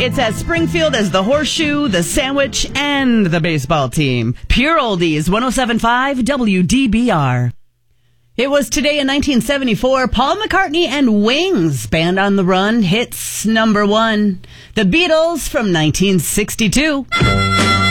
It's as Springfield as the horseshoe, the sandwich, and the baseball team. Pure Oldies, 107.5 WDBR. It was today in 1974, Paul McCartney and Wings, Band on the Run, hits number 1. The Beatles from 1962.